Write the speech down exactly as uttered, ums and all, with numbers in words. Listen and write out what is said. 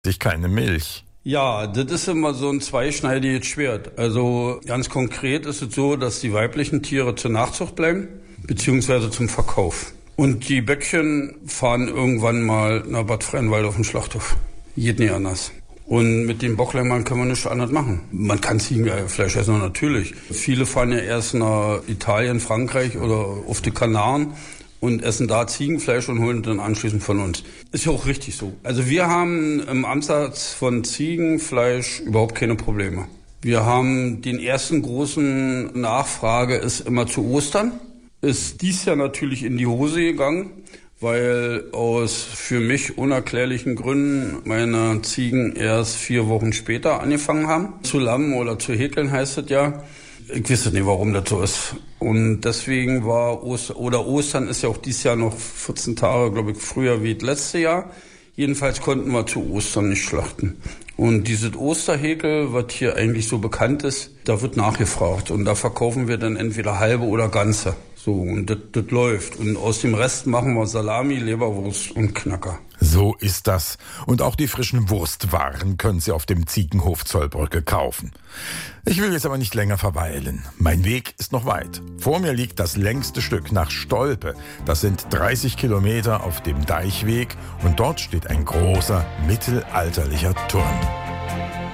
sich keine Milch. Ja, das ist immer so ein zweischneidiges Schwert. Also ganz konkret ist es so, dass die weiblichen Tiere zur Nachzucht bleiben, beziehungsweise zum Verkauf. Und die Böckchen fahren irgendwann mal nach Bad Freienwalde auf den Schlachthof. Geht nicht anders. Und mit den Bocklämmern kann man nichts anderes machen. Man kann Ziegenfleisch essen, natürlich. Viele fahren ja erst nach Italien, Frankreich oder auf die Kanaren und essen da Ziegenfleisch und holen dann anschließend von uns. Ist ja auch richtig so. Also wir haben im Ansatz von Ziegenfleisch überhaupt keine Probleme. Wir haben den ersten großen Nachfrage ist immer zu Ostern. Ist dies Jahr natürlich in die Hose gegangen, weil aus für mich unerklärlichen Gründen meine Ziegen erst vier Wochen später angefangen haben zu lammen oder zu häkeln, heißt es ja. Ich weiß nicht, warum das so ist. Und deswegen war Ostern, oder Ostern ist ja auch dieses Jahr noch vierzehn Tage, glaube ich, früher wie das letzte Jahr. Jedenfalls konnten wir zu Ostern nicht schlachten. Und dieses Osterhäkel, was hier eigentlich so bekannt ist, da wird nachgefragt. Und da verkaufen wir dann entweder halbe oder ganze. So, und das, das läuft. Und aus dem Rest machen wir Salami, Leberwurst und Knacker. So ist das. Und auch die frischen Wurstwaren können Sie auf dem Ziegenhof Zollbrücke kaufen. Ich will jetzt aber nicht länger verweilen. Mein Weg ist noch weit. Vor mir liegt das längste Stück nach Stolpe. Das sind dreißig Kilometer auf dem Deichweg und dort steht ein großer mittelalterlicher Turm.